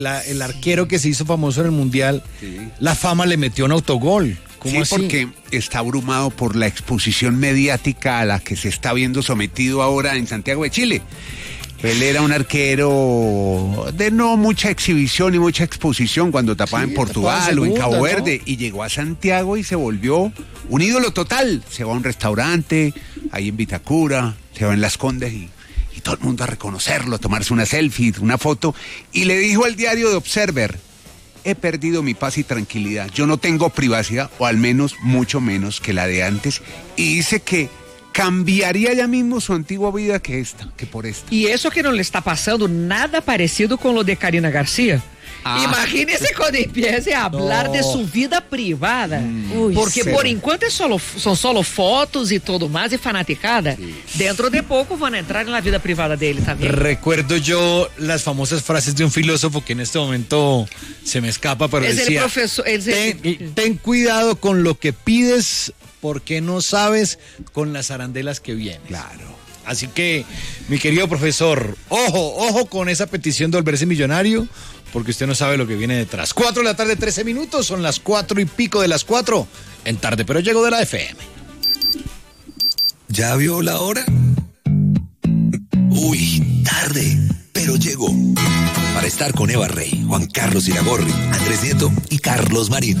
El arquero que se hizo famoso en el Mundial, sí, la fama le metió un autogol. ¿Cómo sí, así? Porque está abrumado por la exposición mediática a la que se está viendo sometido ahora en Santiago de Chile. Él era un arquero de no mucha exhibición y mucha exposición cuando tapaba en Portugal o en Cabo Verde, ¿no? Y llegó a Santiago y se volvió un ídolo total. Se va a un restaurante ahí en Vitacura, se va en Las Condes y todo el mundo a reconocerlo, a tomarse una selfie, una foto, y le dijo al diario The Observer: he perdido mi paz y tranquilidad, yo no tengo privacidad, o al menos mucho menos que la de antes, y dice que cambiaría ya mismo su antigua vida que por esta. Y eso que no le está pasando nada parecido con lo de Karina García. Imagínese cuando empiece a hablar de su vida privada. Porque por enquanto son solo fotos y todo más y fanaticada. Sí. Dentro de poco van a entrar en la vida privada de él también. Recuerdo yo las famosas frases de un filósofo que en este momento se me escapa, pero es decía: el profesor, ten cuidado con lo que pides, porque no sabes con las arandelas que vienen. Claro. Así que, mi querido profesor, ojo con esa petición de volverse millonario, porque usted no sabe lo que viene detrás. 4 de la tarde, 13 minutos, son las 4 y pico de las 4, en Tarde Pero Llego de la FM. ¿Ya vio la hora? Uy, tarde, pero llegó. Para estar con Eva Rey, Juan Carlos Iragorri, Andrés Nieto y Carlos Marín.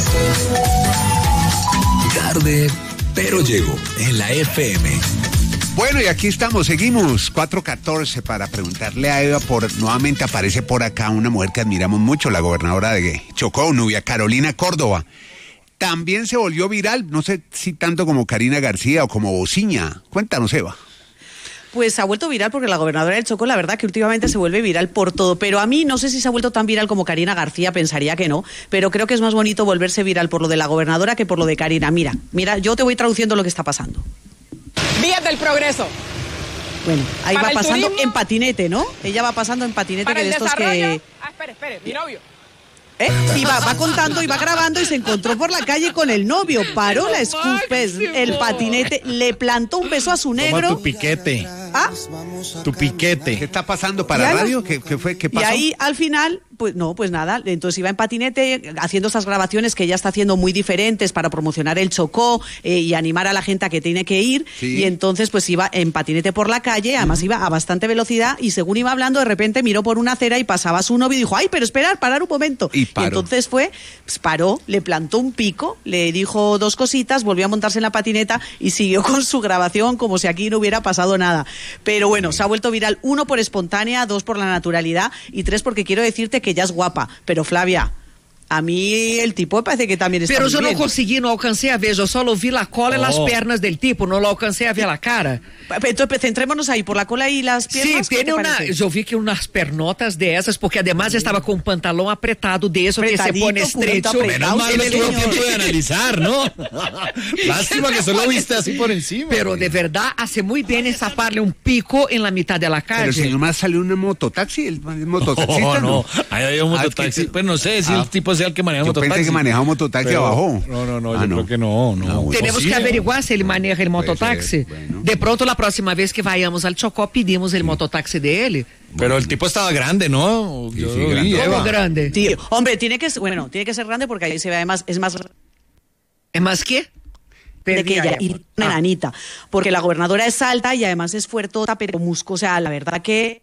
Tarde, pero llego en la FM. Bueno, y aquí estamos, seguimos, 4:14 para preguntarle a Eva nuevamente aparece por acá una mujer que admiramos mucho, la gobernadora de Chocó, Nubia Carolina Córdoba. También se volvió viral, no sé si tanto como Karina García o como Bociña. Cuéntanos, Eva. Pues se ha vuelto viral porque la gobernadora del Chocó, la verdad que últimamente se vuelve viral por todo, pero a mí no sé si se ha vuelto tan viral como Karina García, pensaría que no, pero creo que es más bonito volverse viral por lo de la gobernadora que por lo de Karina. Mira, yo te voy traduciendo lo que está pasando. Vías del progreso. Bueno, ahí va pasando turismo, en patinete, ¿no? Ella va pasando en patinete, para que de estos que... espere, mi novio. Y va contando y va grabando y se encontró por la calle con el novio, paró la escupes, el patinete, le plantó un beso a su negro. Toma tu piquete. ¿Ah? Tu piquete. ¿Qué está pasando para radio? ¿Qué fue? ¿Qué pasó? Y ahí al final, pues nada, entonces iba en patinete haciendo esas grabaciones que ella está haciendo muy diferentes para promocionar el Chocó y animar a la gente a que tiene que ir, sí. Y entonces pues iba en patinete por la calle, además iba a bastante velocidad y según iba hablando de repente miró por una acera y pasaba a su novio y dijo: ay, pero esperar, parar un momento. Y entonces paró, le plantó un pico, le dijo 2 cositas, volvió a montarse en la patineta y siguió con su grabación como si aquí no hubiera pasado nada. Pero bueno, se ha vuelto viral, 1 por espontánea, 2 por la naturalidad y 3 porque quiero decirte que ya es guapa. Pero Flavia, a mí el tipo me parece que también está Pero yo bien. no conseguí, no alcancé a ver, yo solo vi la cola y las piernas del tipo, no lo alcancé a ver la cara. Entonces centrémonos ahí, por la cola y las piernas. Sí, tiene yo vi que unas pernotas de esas, porque además estaba con un pantalón apretado de eso que se pone estrecho. Menos mal no tuvo tiempo de analizar, ¿no? Lástima que solo viste así por encima. Pero de verdad hace muy bien en zaparle un pico en la mitad de la calle. Pero el señor más salió un mototaxi, el mototaxista, no. Ahí había un mototaxi, pues no sé si el tipo sea el que maneja mototaxi. Yo pensé que manejaba un mototaxi abajo. No, yo creo que no. Tenemos que averiguar si él maneja el mototaxi. Bueno. De pronto la próxima vez que vayamos al Chocó pedimos el mototaxi de él. Pero el tipo estaba grande, ¿no? Sí, grande. Grande. Sí, hombre, tiene que ser grande porque ahí se ve además, es más... ¿Es más qué? De que ella, y una enanita. Porque la gobernadora es alta y además es fuertota, pero musco, o sea, la verdad que...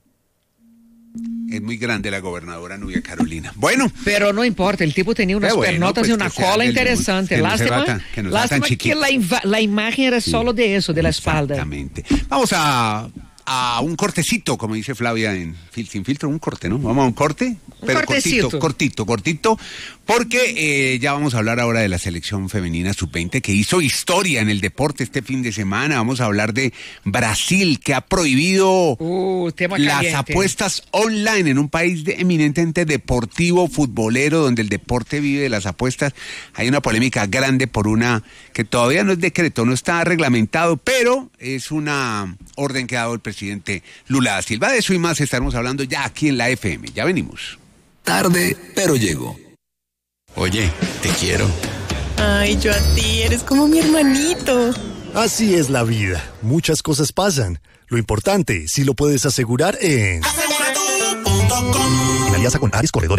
Es muy grande la gobernadora Nubia Carolina. Bueno. Pero no importa, el tipo tenía unas pernotas y una cola interesante. Lástima que la imagen era solo de eso, de la espalda. Exactamente. Vamos a un cortecito, como dice Flavia en Sin Filtro, un corte, ¿no? Vamos a un corte, pero cortito, porque ya vamos a hablar ahora de la selección femenina sub-20 que hizo historia en el deporte este fin de semana. Vamos a hablar de Brasil, que ha prohibido las apuestas online en un país eminentemente deportivo, futbolero, donde el deporte vive de las apuestas. Hay una polémica grande por una que todavía no es decreto, no está reglamentado, pero es una orden que ha dado el presidente Lula da Silva. De eso y más estaremos hablando ya aquí en la FM. Ya venimos. Tarde, pero llego. Oye, te quiero. Ay, yo a ti, eres como mi hermanito. Así es la vida. Muchas cosas pasan. Lo importante, si lo puedes asegurar en... Asegura tú. En alianza con Ares Corredores